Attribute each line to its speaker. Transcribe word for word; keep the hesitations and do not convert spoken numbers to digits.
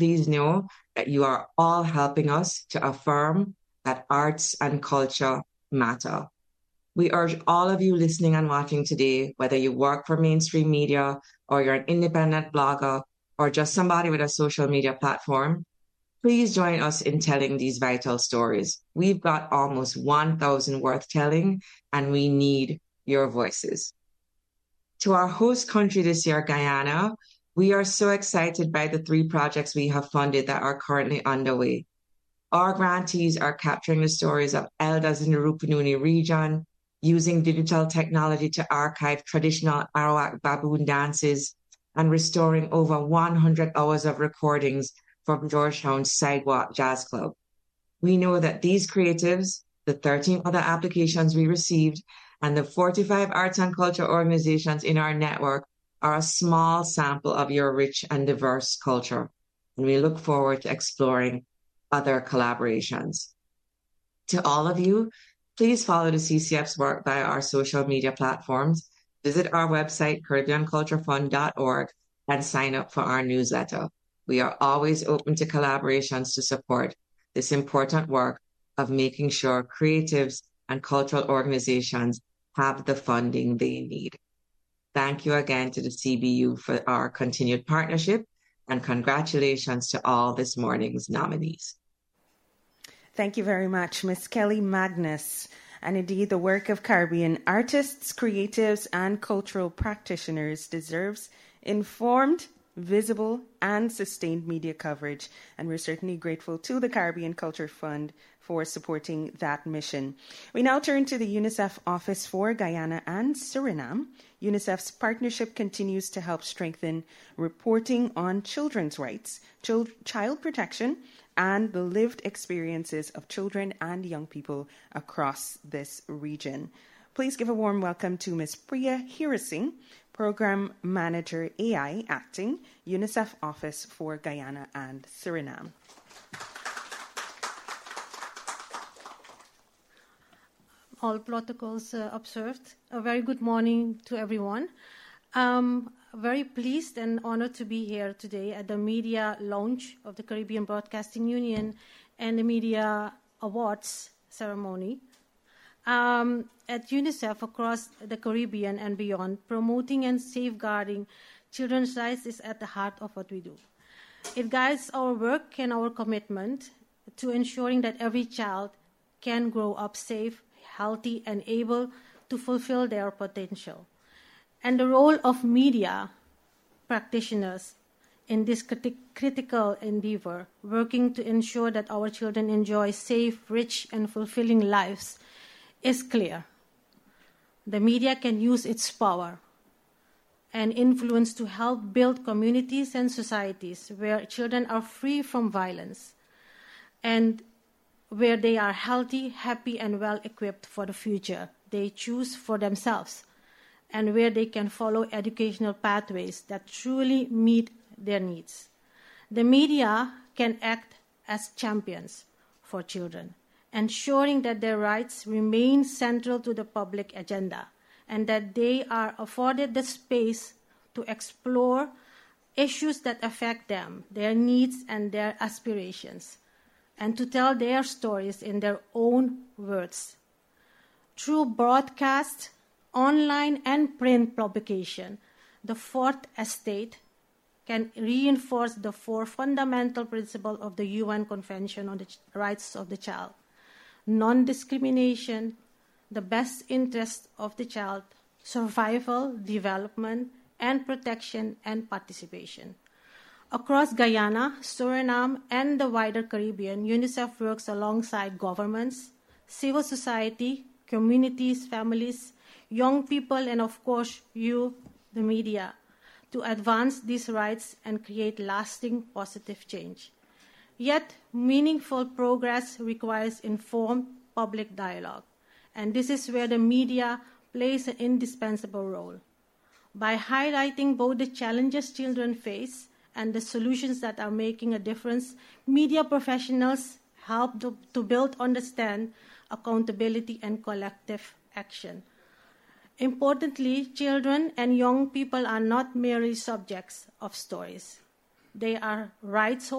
Speaker 1: please know that you are all helping us to affirm that arts and culture matter. We urge all of you listening and watching today, whether you work for mainstream media or you're an independent blogger or just somebody with a social media platform, please join us in telling these vital stories. We've got almost one thousand worth telling, and we need your voices. To our host country this year, Guyana, we are so excited by the three projects we have funded that are currently underway. Our grantees are capturing the stories of elders in the Rupununi region, using digital technology to archive traditional Arawak baboon dances, and restoring over one hundred hours of recordings from Georgetown's Sidewalk Jazz Club. We know that these creatives, the thirteen other applications we received, and the forty-five arts and culture organizations in our network are a small sample of your rich and diverse culture, and we look forward to exploring other collaborations. To all of you, please follow the C C F's work via our social media platforms, visit our website, Caribbean Culture Fund dot org, and sign up for our newsletter. We are always open to collaborations to support this important work of making sure creatives and cultural organizations have the funding they need. Thank you again to the C B U for our continued partnership, and congratulations to all this morning's nominees.
Speaker 2: Thank you very much, Miz Kelly Magnus. And indeed, the work of Caribbean artists, creatives, and cultural practitioners deserves informed, visible, and sustained media coverage. And we're certainly grateful to the Caribbean Culture Fund for supporting that mission. We now turn to the UNICEF Office for Guyana and Suriname. UNICEF's partnership continues to help strengthen reporting on children's rights, child protection, and the lived experiences of children and young people across this region. Please give a warm welcome to Miz Priya Hirasingh, Program Manager A I Acting, UNICEF Office for Guyana and Suriname.
Speaker 3: All protocols uh, observed. A very good morning to everyone. Um, very pleased and honored to be here today at the media launch of the Caribbean Broadcasting Union and the Media Awards ceremony. Um, at UNICEF across the Caribbean and beyond, promoting and safeguarding children's rights is at the heart of what we do. It guides our work and our commitment to ensuring that every child can grow up safe, healthy, and able to fulfill their potential. And the role of media practitioners in this criti- critical endeavor, working to ensure that our children enjoy safe, rich, and fulfilling lives, is clear. The media can use its power and influence to help build communities and societies where children are free from violence and where they are healthy, happy, and well-equipped for the future they choose for themselves, and where they can follow educational pathways that truly meet their needs. The media can act as champions for children, ensuring that their rights remain central to the public agenda and that they are afforded the space to explore issues that affect them, their needs, and their aspirations, and to tell their stories in their own words. Through broadcast, online, and print publication, the Fourth Estate can reinforce the four fundamental principles of the U N Convention on the Rights of the Child: non-discrimination, the best interest of the child, survival, development, and protection and participation. Across Guyana, Suriname, and the wider Caribbean, UNICEF works alongside governments, civil society, communities, families, young people, and of course, you, the media, to advance these rights and create lasting positive change. Yet, meaningful progress requires informed public dialogue, and this is where the media plays an indispensable role. By highlighting both the challenges children face and the solutions that are making a difference, media professionals help to, to build understand, accountability, and collective action. Importantly, children and young people are not merely subjects of stories. They are rights